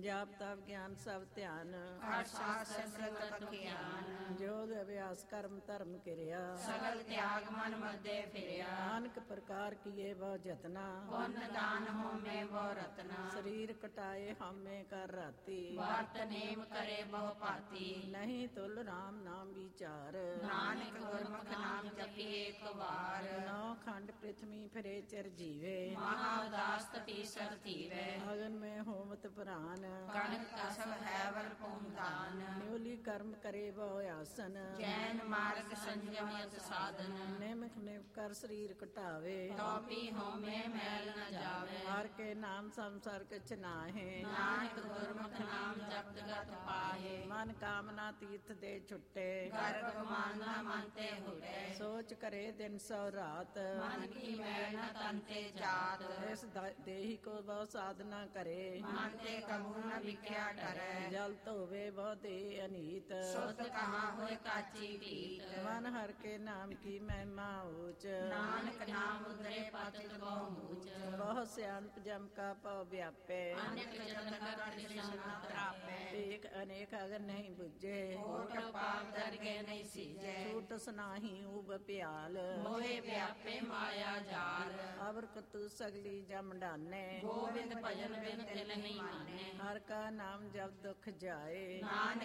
ਜਾਪ ਤਪ ਗਿਆਨ ਸਭ ਧਿਆਨ, ਸ਼ਾਸਤਰ ਸਿਮਰਤ ਗਿਆਨ। ਜੋਗ ਅਭਿਆਸ ਕਰਮ ਧਰਮ ਕਿਰਿਆ, ਸਗਲ ਤਿਆਗ ਮਨ ਮੱਦੇ ਫਿਰਿਆ। ਨਾਨਕ ਪ੍ਰਕਾਰ ਕੀਏ ਬਹੁ ਜਤਨਾ, ਪੁੰਨ ਦਾਨ ਹੋਮੇ ਬਹੁ ਰਤਨਾ। ਸਰੀਰ ਕਟਾਏ ਹਉਮੈ ਕਰ ਰਾਤੀ, ਵਰਤ ਨੇਮ ਕਰੇ ਬਹੁ ਭਾਤੀ। ਨਹੀਂ ਤੁਲ ਰਾਮ ਨਾਮ ਵਿਚਾਰ, ਨਾਨਕ ਗੁਰਮੁਖ ਨਾਮ ਜਪੀਏ ਇੱਕ ਵਾਰ। ਨੌ ਖੰਡ ਪ੍ਰਿਥਵੀ ਫਿਰੇ ਚਿਰ ਜੀਵੇ, ਮਹਾ ਉਦਾਸ ਤੀਸਰ ਧੀਵੇ। ਅਗਨ ਮੈਂ ਹੋਮਤ ਪ੍ਰਾਨ, ਕਣਕ ਕਸਬ ਹੈ ਵਰ ਪੂੰਦਾਨ। ਨਿਉਲੀ ਕਰਮ ਕਰੇ ਬਹੁ ਆਸਨ, ਜੈਨ ਮਾਰਗ ਸੰਜਮ ਅਤ ਸਾਧਨ। ਨਿਮਖ ਨਿਮ ਕਰ ਸਰੀਰ ਕਟਾਵੇ, ਤੋਪੀ ਹੋਮੇ ਮੈਲ ਨ ਜਾਵੇ। ਹਰ ਕੇ ਨਾਮ ਸੰਸਰ ਕਿਛ ਨਾਹੇ, ਨਾਨਕ ਗੁਰਮੁਖ ਨਾਮ ਜਪਤ ਗਤ ਪਾਹੇ। ਮਨ ਕਾਮਨਾ ਤੀਰਥ ਦੇ ਛੁੱਟੇ, ਗਰਗ ਮਾਨਾ ਮਨ ਤੇ ਹੁੜੇ। ਸੋਚ ਕਰੇ ਦਿਨ ਸੋ ਰਾਤ, ਮਨ ਕੀ ਮੈਲ ਨ ਤਨ ਤੇ ਜਾਤ। ਇਸ ਦੇਹੀ ਕੋ ਬਹੁ ਸਾਧਨਾ ਕਰੇ, ਮਨ ਤੇ ਕਬੂ ਨ ਵਿਖਿਆ ਡਰੈ। ਜਲ ਧੋਵੇ ਬਹੁ ਦੇ ਅਨੀਤ, ਸੁਧ ਕਹਾਂ ਹੋਏ ਕਾਚੀ ਭੀਤ। ਮਨ ਹਰ ਕੇ ਨਾਮ ਕੀ ਮਹਿਮਾ ਊਚ, ਨਾਨਕ ਨਾਮ ਉਦਰੇ ਪਤਿਤ ਬਹੁ ਮੂਚ। ਬਹੁ ਸਿਆਣਪ ਜਮ ਕਾ ਪਉ ਵਿਆਪੇ, ਅਨੇਕ ਜਤਨ ਕ੍ਰਿਸ਼ਨ ਨ ਤਰਾਪੈ। ਏਕ ਅਨੇਕ ਅਗਰ ਨਹੀਂ ਬੁਝੇ, ਕੋਟ ਪਾਪ ਦਰਗੇ ਨਹੀਂ ਸੀਜੈ। ਛੂਟ ਸੁਨਾਹੀ ਊਬ ਪਿਆਲ, ਮੋਹਿ ਵਿਆਪੇ ਮਾਇਆ ਜਾਲ। ਅਵਰ ਕਤੂ ਸਗਲੀ ਜਮ ਡਾਨੇ, ਗੋਬਿੰਦ ਭਜਨ ਬਿਨ ਤਿਲ ਨਹੀਂ ਮਾਨੇ। ਹਰ ਕਾ ਨਾਮ ਜਪ ਦੁਖ ਜਾਏ, ਨਾਨਕ